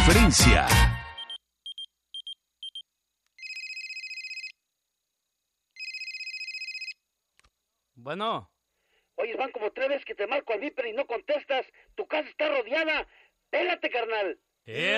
diferencia. Bueno. Oye, van como 3 veces que te marco al Viper y no contestas. Tu casa está rodeada. Pélate, carnal.